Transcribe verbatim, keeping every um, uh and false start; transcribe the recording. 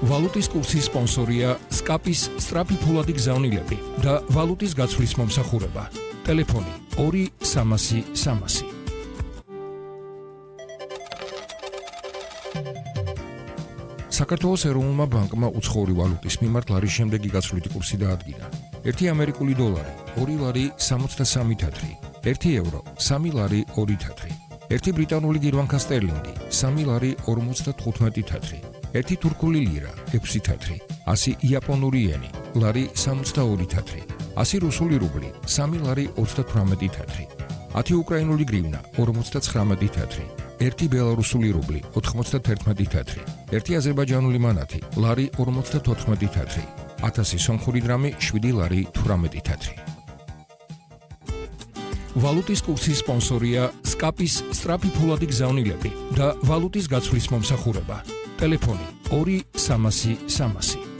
ვალუტის კურსის სპონსორია სკაპის სწრაფი ფულადი გზავნილები და ვალუტის გაცვლის მომსახურება. ტელეფონი ორი სამასი სამასი. საქართველოს ეროვნულმა ბანკმა უცხოური ვალუტის მიმართ ლარის შემდეგი გაცვლითი კურსი დაადგინა. ერთი ამერიკული დოლარი ორი ლარი სამოცდასამი თათრი, ერთი ევრო სამი ლარი ორი თათრი, ერთი ბრიტანული გირვანქა სტერლინგი სამი ლარი ორმოცდათხუთმეტი თათრი, ერთი თურქული ლირა ექვსი თათრი, ასი იაპონური იენი ლარი სამოცდაორი თათრი, ასი რუსული რუბლი სამი ლარი ოცდათვრამეტი თათრი, ათი უკრაინული გრივნა ორმოცდაცხრამეტი თათრი, ერთი ბელარუსული რუბლი ოთხმოცდათერთმეტი თათრი, ერთი აზერბაიჯანული მანათი ლარი ორმოცდათოთხმეტი თათრი, ათასი სომხური დრამი შვიდი ლარი თვრამეტი თათრი. ვალუტის კურსის სპონსორია სკაპის სწრაფი ფულადი გზავნილები და ვალუტის გაცვლის მომსახურება. ტელეფონი ორი სამასი სამასი.